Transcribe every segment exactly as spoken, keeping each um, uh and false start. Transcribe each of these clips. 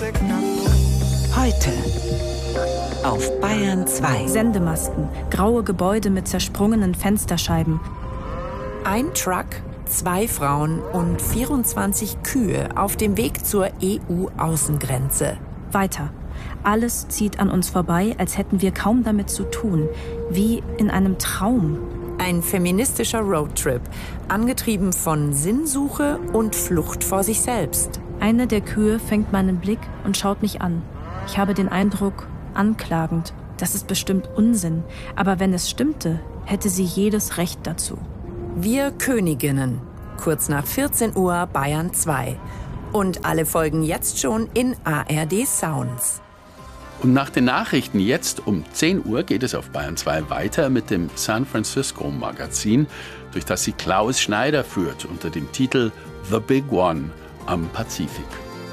Heute auf Bayern zwei. Sendemasten, graue Gebäude mit zersprungenen Fensterscheiben. Ein Truck, zwei Frauen und vierundzwanzig Kühe auf dem Weg zur E U-Außengrenze. Weiter. Alles zieht an uns vorbei, als hätten wir kaum damit zu tun. Wie in einem Traum. Ein feministischer Roadtrip, angetrieben von Sinnsuche und Flucht vor sich selbst. Eine der Kühe fängt meinen Blick und schaut mich an. Ich habe den Eindruck, anklagend. Das ist bestimmt Unsinn. Aber wenn es stimmte, hätte sie jedes Recht dazu. Wir Königinnen. Kurz nach vierzehn Uhr Bayern zwei. Und alle Folgen jetzt schon in A R D Sounds. Und nach den Nachrichten jetzt um zehn Uhr geht es auf Bayern zwei weiter mit dem San Francisco Magazin, durch das sie Klaus Schneider führt unter dem Titel The Big One am Pazifik.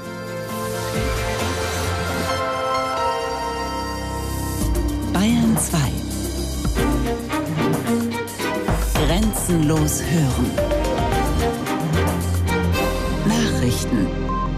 Bayern zwei. Grenzenlos hören. Nachrichten.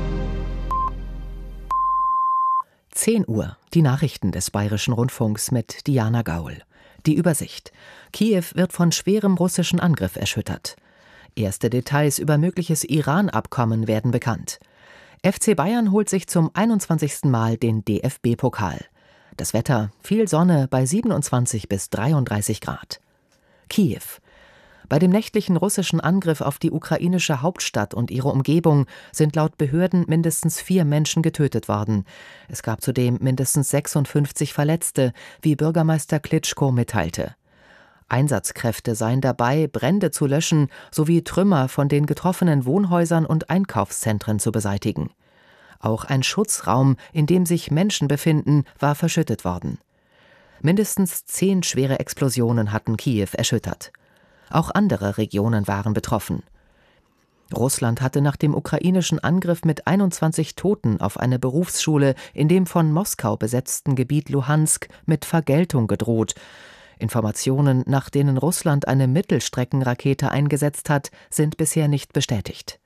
zehn Uhr, die Nachrichten des Bayerischen Rundfunks mit Diana Gaul. Die Übersicht. Kiew wird von schwerem russischen Angriff erschüttert. Erste Details über mögliches Iran-Abkommen werden bekannt. F C Bayern holt sich zum einundzwanzigsten Mal den D F B-Pokal. Das Wetter, viel Sonne bei siebenundzwanzig bis dreiunddreißig Grad. Kiew. Bei dem nächtlichen russischen Angriff auf die ukrainische Hauptstadt und ihre Umgebung sind laut Behörden mindestens vier Menschen getötet worden. Es gab zudem mindestens sechsundfünfzig Verletzte, wie Bürgermeister Klitschko mitteilte. Einsatzkräfte seien dabei, Brände zu löschen sowie Trümmer von den getroffenen Wohnhäusern und Einkaufszentren zu beseitigen. Auch ein Schutzraum, in dem sich Menschen befinden, war verschüttet worden. Mindestens zehn schwere Explosionen hatten Kiew erschüttert. Auch andere Regionen waren betroffen. Russland hatte nach dem ukrainischen Angriff mit einundzwanzig Toten auf eine Berufsschule in dem von Moskau besetzten Gebiet Luhansk mit Vergeltung gedroht. Informationen, nach denen Russland eine Mittelstreckenrakete eingesetzt hat, sind bisher nicht bestätigt.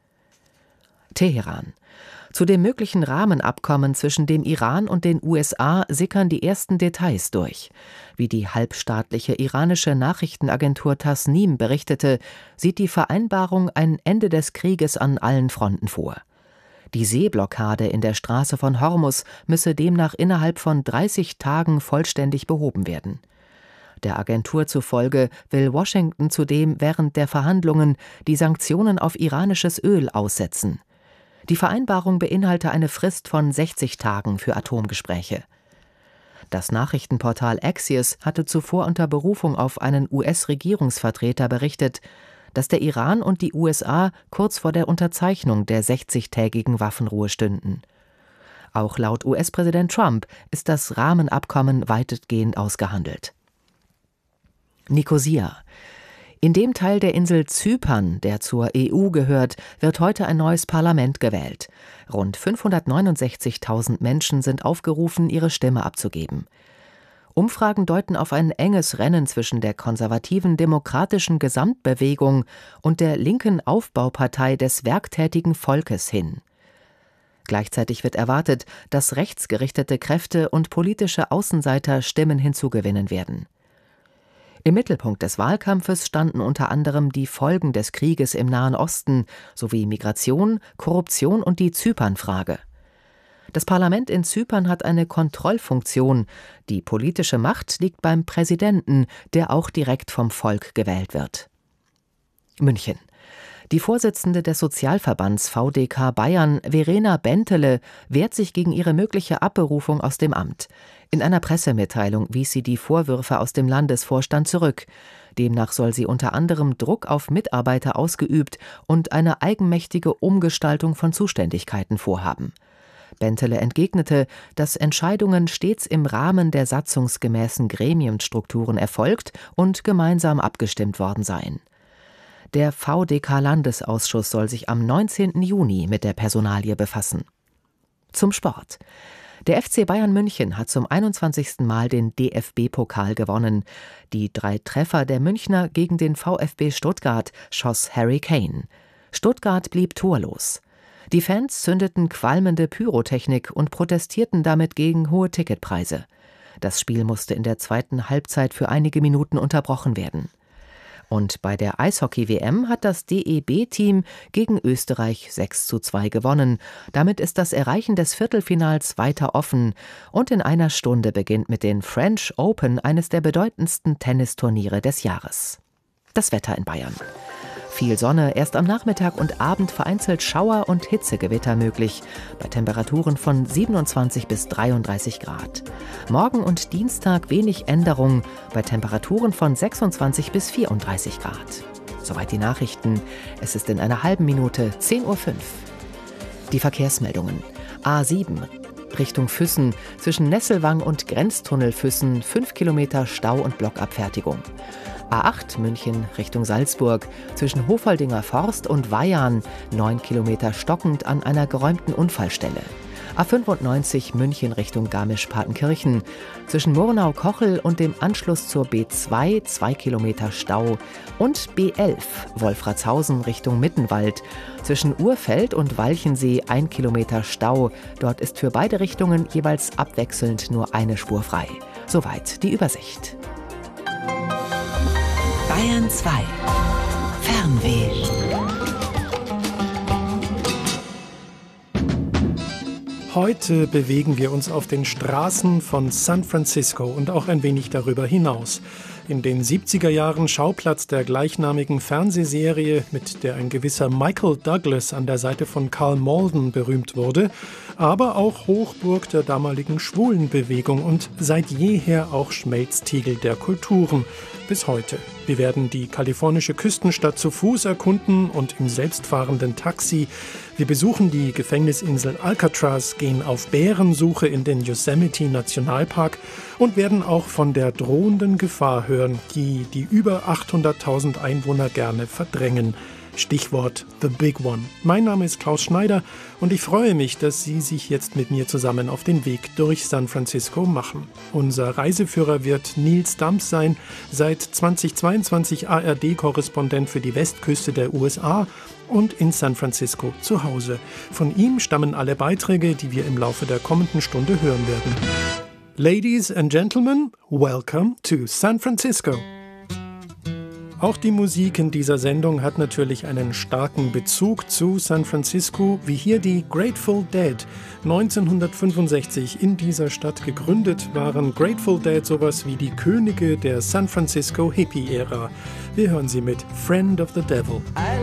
Teheran. Zu dem möglichen Rahmenabkommen zwischen dem Iran und den U S A sickern die ersten Details durch. Wie die halbstaatliche iranische Nachrichtenagentur Tasnim berichtete, sieht die Vereinbarung ein Ende des Krieges an allen Fronten vor. Die Seeblockade in der Straße von Hormuz müsse demnach innerhalb von dreißig Tagen vollständig behoben werden. Der Agentur zufolge will Washington zudem während der Verhandlungen die Sanktionen auf iranisches Öl aussetzen. Die Vereinbarung beinhalte eine Frist von sechzig Tagen für Atomgespräche. Das Nachrichtenportal Axios hatte zuvor unter Berufung auf einen U S-Regierungsvertreter berichtet, dass der Iran und die U S A kurz vor der Unterzeichnung der sechzigtägigen Waffenruhe stünden. Auch laut U S-Präsident Trump ist das Rahmenabkommen weitestgehend ausgehandelt. Nikosia. In dem Teil der Insel Zypern, der zur E U gehört, wird heute ein neues Parlament gewählt. Rund fünfhundertneunundsechzigtausend Menschen sind aufgerufen, ihre Stimme abzugeben. Umfragen deuten auf ein enges Rennen zwischen der konservativen Demokratischen Gesamtbewegung und der linken Aufbaupartei des werktätigen Volkes hin. Gleichzeitig wird erwartet, dass rechtsgerichtete Kräfte und politische Außenseiter Stimmen hinzugewinnen werden. Im Mittelpunkt des Wahlkampfes standen unter anderem die Folgen des Krieges im Nahen Osten sowie Migration, Korruption und die Zypernfrage. Das Parlament in Zypern hat eine Kontrollfunktion. Die politische Macht liegt beim Präsidenten, der auch direkt vom Volk gewählt wird. München. Die Vorsitzende des Sozialverbands V D K Bayern, Verena Bentele, wehrt sich gegen ihre mögliche Abberufung aus dem Amt. In einer Pressemitteilung wies sie die Vorwürfe aus dem Landesvorstand zurück. Demnach soll sie unter anderem Druck auf Mitarbeiter ausgeübt und eine eigenmächtige Umgestaltung von Zuständigkeiten vorhaben. Bentele entgegnete, dass Entscheidungen stets im Rahmen der satzungsgemäßen Gremienstrukturen erfolgt und gemeinsam abgestimmt worden seien. Der V D K-Landesausschuss soll sich am neunzehnten Juni mit der Personalie befassen. Zum Sport. Der F C Bayern München hat zum einundzwanzigsten Mal den D F B-Pokal gewonnen. Die drei Treffer der Münchner gegen den VfB Stuttgart schoss Harry Kane. Stuttgart blieb torlos. Die Fans zündeten qualmende Pyrotechnik und protestierten damit gegen hohe Ticketpreise. Das Spiel musste in der zweiten Halbzeit für einige Minuten unterbrochen werden. Und bei der Eishockey-W M hat das D E B-Team gegen Österreich sechs zu zwei gewonnen. Damit ist das Erreichen des Viertelfinals weiter offen. Und in einer Stunde beginnt mit den French Open eines der bedeutendsten Tennisturniere des Jahres. Das Wetter in Bayern. Viel Sonne, erst am Nachmittag und Abend vereinzelt Schauer und Hitzegewitter möglich, bei Temperaturen von siebenundzwanzig bis dreiunddreißig Grad. Morgen und Dienstag wenig Änderung, bei Temperaturen von sechsundzwanzig bis vierunddreißig Grad. Soweit die Nachrichten. Es ist in einer halben Minute zehn Uhr fünf. Die Verkehrsmeldungen. A sieben Richtung Füssen, zwischen Nesselwang und Grenztunnel Füssen, fünf Kilometer Stau und Blockabfertigung. A acht München Richtung Salzburg, zwischen Hofaldinger Forst und Weyarn, neun Kilometer stockend an einer geräumten Unfallstelle. A fünfundneunzig München Richtung Garmisch-Partenkirchen, zwischen Murnau-Kochel und dem Anschluss zur B zwei, zwei Kilometer Stau. Und B elf Wolfratshausen Richtung Mittenwald, zwischen Urfeld und Walchensee, ein Kilometer Stau. Dort ist für beide Richtungen jeweils abwechselnd nur eine Spur frei. Soweit die Übersicht. Bayern zwei. Fernweh. Heute bewegen wir uns auf den Straßen von San Francisco und auch ein wenig darüber hinaus. In den siebziger Jahren Schauplatz der gleichnamigen Fernsehserie, mit der ein gewisser Michael Douglas an der Seite von Karl Malden berühmt wurde, aber auch Hochburg der damaligen Schwulenbewegung und seit jeher auch Schmelztiegel der Kulturen. Bis heute. Wir werden die kalifornische Küstenstadt zu Fuß erkunden und im selbstfahrenden Taxi. Wir besuchen die Gefängnisinsel Alcatraz, gehen auf Bärensuche in den Yosemite Nationalpark und werden auch von der drohenden Gefahr hören, die die über achthunderttausend Einwohner gerne verdrängen. Stichwort The Big One. Mein Name ist Klaus Schneider und ich freue mich, dass Sie sich jetzt mit mir zusammen auf den Weg durch San Francisco machen. Unser Reiseführer wird Nils Dams sein, seit zweitausendzweiundzwanzig A R D-Korrespondent für die Westküste der U S A und in San Francisco zu Hause. Von ihm stammen alle Beiträge, die wir im Laufe der kommenden Stunde hören werden. Ladies and Gentlemen, welcome to San Francisco. Auch die Musik in dieser Sendung hat natürlich einen starken Bezug zu San Francisco, wie hier die Grateful Dead. neunzehnhundertfünfundsechzig in dieser Stadt gegründet, waren Grateful Dead sowas wie die Könige der San Francisco Hippie-Ära. Wir hören sie mit Friend of the Devil.